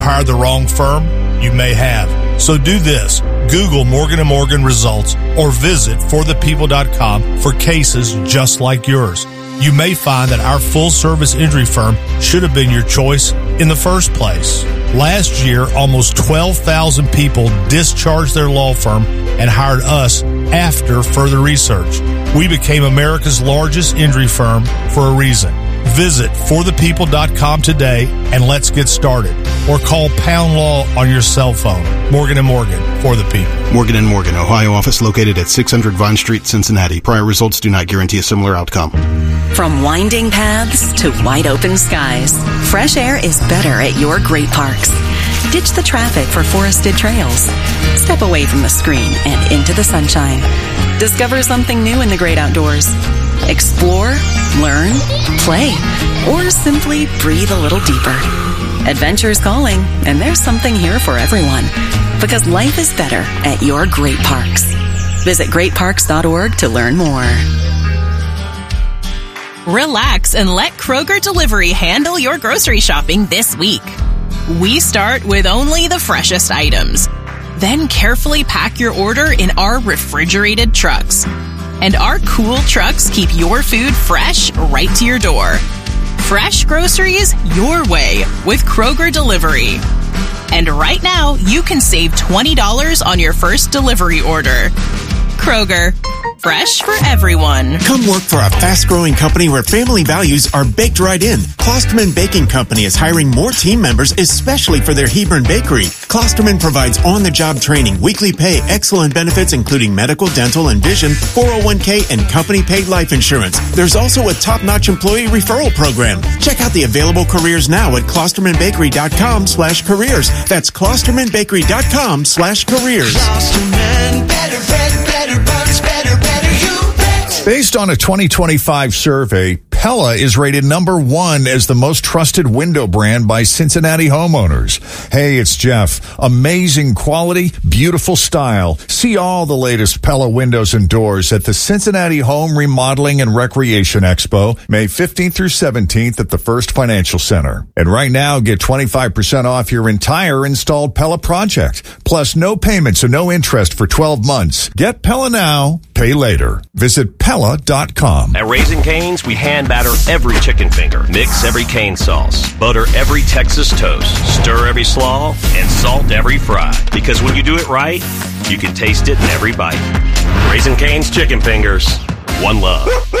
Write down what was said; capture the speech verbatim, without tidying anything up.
Hired the wrong firm? You may have. So do this. Google Morgan and Morgan results or visit for the people dot com for cases just like yours. You may find that our full-service injury firm should have been your choice in the first place. Last year, almost twelve thousand people discharged their law firm and hired us after further research. We became America's largest injury firm for a reason. Visit for the people dot com today and let's get started. Or call Pound Law on your cell phone. Morgan and Morgan, for the people. Morgan and Morgan, Ohio office located at six hundred Vine Street, Cincinnati. Prior results do not guarantee a similar outcome. From winding paths to wide open skies, fresh air is better at your great parks. Ditch the traffic for forested trails. Step away from the screen and into the sunshine. Discover something new in the great outdoors. Explore, learn, play, or simply breathe a little deeper. Adventure's calling, and there's something here for everyone. Because life is better at your great parks. Visit great parks dot org to learn more. Relax and let Kroger Delivery handle your grocery shopping this week. We start with only the freshest items. Then carefully pack your order in our refrigerated trucks. And our cool trucks keep your food fresh right to your door. Fresh groceries your way with Kroger Delivery. And right now, you can save twenty dollars on your first delivery order. Kroger, fresh for everyone. Come work for a fast-growing company where family values are baked right in. Klosterman Baking Company is hiring more team members, especially for their Hebron Bakery. Klosterman provides on-the-job training, weekly pay, excellent benefits including medical, dental, and vision, four oh one k, and company-paid life insurance. There's also a top-notch employee referral program. Check out the available careers now at klosterman bakery dot com slash careers. That's klosterman bakery dot com slash careers. Klosterman, better, better, better, buns, better, better, you bet. Based on a twenty twenty-five survey, Pella is rated number one as the most trusted window brand by Cincinnati homeowners. Hey, it's Jeff. Amazing quality, beautiful style. See all the latest Pella windows and doors at the Cincinnati Home Remodeling and Recreation Expo, May fifteenth through seventeenth at the First Financial Center. And right now, get twenty-five percent off your entire installed Pella project. Plus, no payments and no interest for twelve months. Get Pella now, pay later. Visit Pella dot com. At Raising Cane's, we hand batter every chicken finger, mix every cane sauce, butter every Texas toast, stir every slaw, and salt every fry. Because when you do it right, you can taste it in every bite. Raising Cane's chicken fingers. One love.